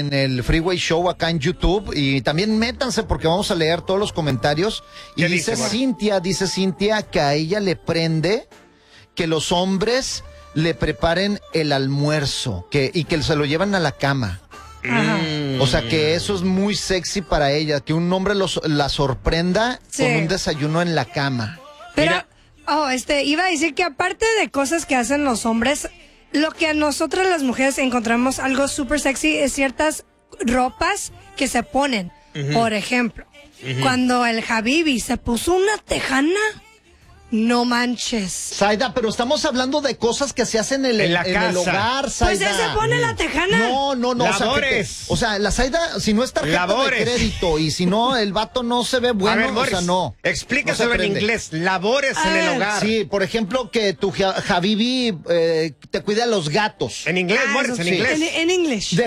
en el Freeway Show acá en YouTube y también métanse porque vamos a leer todos los comentarios. Y dice Cintia que a ella le prende que los hombres le preparen el almuerzo y que se lo llevan a la cama. O sea que eso es muy sexy para ella, que un hombre la sorprenda con un desayuno en la cama. Pero, iba a decir que aparte de cosas que hacen los hombres, lo que a nosotras las mujeres encontramos algo súper sexy es ciertas ropas que se ponen. Por ejemplo, cuando el Habibi se puso una tejana. No manches. Zaida, pero estamos hablando de cosas que se hacen en el hogar, Zaida. Pues él se pone la tejana. No. Labores. O sea, la Zaida, si no es tarjeta de crédito y si no, el vato no se ve bueno, ver, Morris, no. Explícaselo en inglés. Labores en el hogar. Sí, por ejemplo, que tu Habibi te cuida a los gatos. En inglés, Morris, en inglés. En inglés. The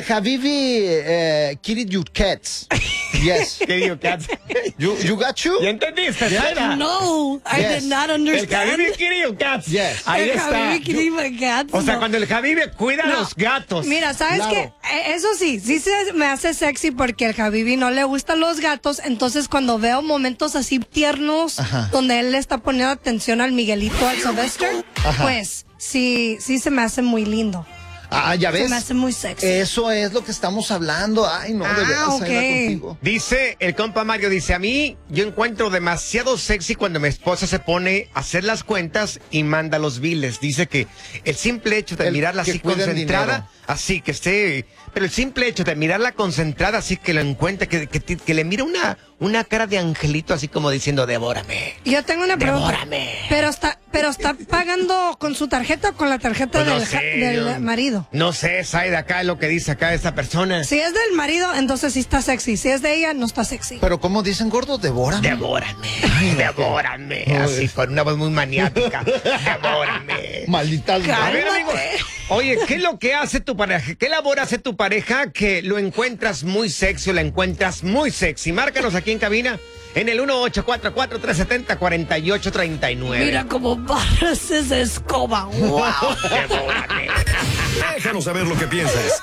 Habibi kitty your cats. Yes. Kitty your cats. You got you? ¿Ya entendiste, Zaida? No, I did not understand. El Habibi kitty your cats. Yes. Ahí el está. Habibi kitty my cats. O sea, cuando el Habibi cuida a los gatos. Mira, ¿sabes qué? Eso sí se me hace sexy porque el Habibi no le gustan los gatos, entonces cuando veo momentos así tiernos donde él le está poniendo atención al Miguelito, al Sylvester, pues sí se me hace muy lindo. Ya ves. Se me hace muy sexy. Eso es lo que estamos hablando. Ay, no, de veras, contigo. Dice el compa Mario, a mí yo encuentro demasiado sexy cuando mi esposa se pone a hacer las cuentas y manda los biles. Dice que el simple hecho de mirarla así concentrada, así que esté... Pero el simple hecho de mirarla concentrada, así que lo encuentra, que le mira una cara de angelito, así como diciendo, devórame. Yo tengo una pregunta. Devórame. Pero está pagando con su tarjeta o con la tarjeta del marido. No sé, Zaida, acá es lo que dice acá esta persona. Si es del marido, entonces sí está sexy. Si es de ella, no está sexy. Pero como dicen, gordo, devórame. Devórame. Ay, devórame. Así, con una voz muy maniática. Devórame. Malditas. A ver, amigos. Oye, ¿qué es lo que hace tu pareja? ¿Qué labor hace tu pareja que lo encuentras muy sexy o la encuentras muy sexy? Márcanos aquí en cabina en el 1844-370-4839. Mira cómo barras esa escoba. ¡Wow! Déjanos saber lo que piensas.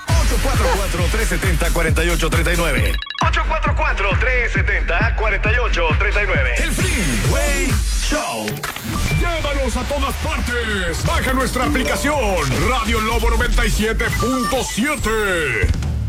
844-370-4839. 844-370-4839. El Freeway Show. Llévanos a todas partes. Baja nuestra aplicación Radio Lobo 97.7.